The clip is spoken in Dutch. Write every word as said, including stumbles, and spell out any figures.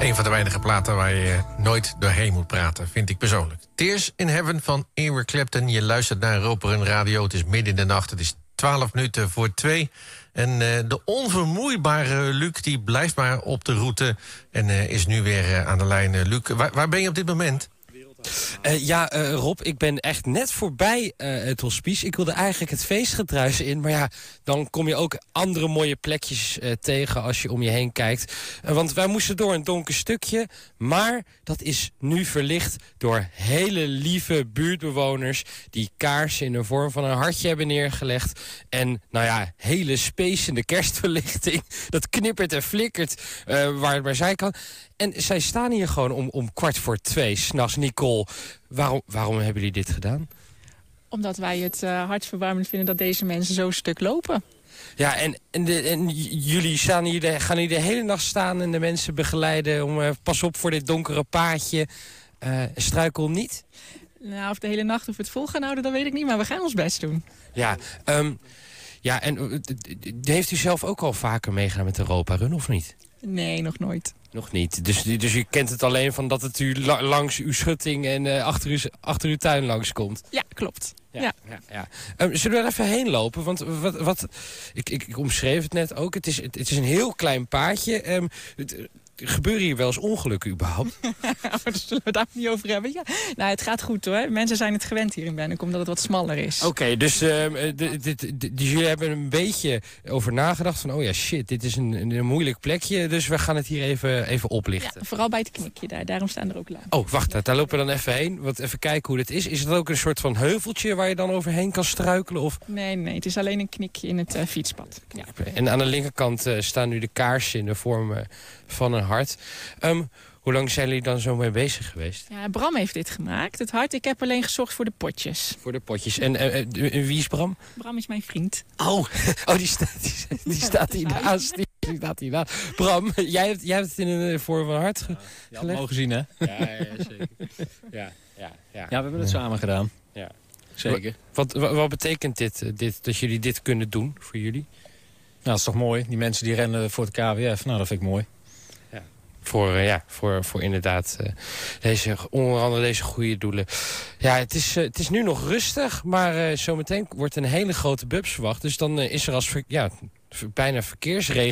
Een van de weinige platen waar je nooit doorheen moet praten, vind ik persoonlijk. Tears in Heaven van Eric Clapton. Je luistert naar Roper en Radio. Het is midden in de nacht. Het is twaalf minuten voor twee. En uh, de onvermoeibare Luc die blijft maar op de route. En uh, is nu weer uh, aan de lijn. Uh, Luc, waar, waar ben je op dit moment? Uh, ja, uh, Rob, ik ben echt net voorbij uh, het hospice. Ik wilde eigenlijk het feestgedruis in. Maar ja, dan kom je ook andere mooie plekjes uh, tegen als je om je heen kijkt. Uh, want wij moesten door een donker stukje. Maar dat is nu verlicht door hele lieve buurtbewoners die kaarsen in de vorm van een hartje hebben neergelegd. En nou ja, hele spacende kerstverlichting. Dat knippert en flikkert uh, waar het maar zijn kan. En zij staan hier gewoon om, om kwart voor twee, 's nachts. Nicole, waarom, waarom hebben jullie dit gedaan? Omdat wij het uh, hartverwarmend vinden dat deze mensen zo stuk lopen. Ja, en, en, de, en jullie staan hier de, gaan hier de hele nacht staan en de mensen begeleiden om uh, pas op voor dit donkere paadje. Uh, struikel niet? Nou, of de hele nacht of we het vol gaan houden, dat weet ik niet. Maar we gaan ons best doen. Ja, um, ja en uh, heeft u zelf ook al vaker meegedaan met Europa Run, of niet? Nee, nog nooit. Nog niet. Dus, dus u kent het alleen van dat het u la, langs uw schutting en uh, achter, uw, achter uw tuin langskomt? Ja, klopt. Ja, ja. ja, ja. Um, zullen we er even heen lopen? Want wat, wat, ik, ik, ik omschreef het net ook. Het is, het, het is een heel klein paadje. Um, het, Gebeuren hier wel eens ongelukken überhaupt? Daar zullen we het daar niet over hebben. Ja. Nou, het gaat goed hoor. Mensen zijn het gewend hier in Bennekom omdat het wat smaller is. Oké, okay, dus, uh, dus jullie hebben een beetje over nagedacht van... oh ja, shit, dit is een, een moeilijk plekje. Dus we gaan het hier even, even oplichten. Ja, vooral bij het knikje daar. Daarom staan er ook lui. Oh, wacht, daar lopen we dan even heen. Want even kijken hoe dit is. Is het ook een soort van heuveltje waar je dan overheen kan struikelen? Of? Nee, nee, het is alleen een knikje in het uh, fietspad. Ja. En aan de linkerkant uh, staan nu de kaarsen in de vorm uh, van een hart. Um, hoe lang zijn jullie dan zo mee bezig geweest? Ja, Bram heeft dit gemaakt, het hart. Ik heb alleen gezocht voor de potjes. Voor de potjes. En uh, uh, wie is Bram? Bram is mijn vriend. Oh, oh die, sta, die, die staat hiernaast. Die, die staat hiernaast. Bram, jij hebt, jij hebt het in een vorm van hart ge ja, gelegd? Mogen zien, hè? Ja, ja, zeker. Ja, ja, ja. ja, we hebben het ja. samen gedaan. Ja. Zeker. Wat, wat, wat betekent dit, dit, dat jullie dit kunnen doen voor jullie? Nou, dat is toch mooi. Die mensen die rennen voor het K W F, nou, dat vind ik mooi. Ja. Voor, uh, ja, voor, voor inderdaad uh, deze, onder andere deze goede doelen. Ja, het is, uh, het is nu nog rustig, maar uh, zometeen wordt een hele grote bubs verwacht. Dus dan uh, is er als ver, ja, bijna verkeersregel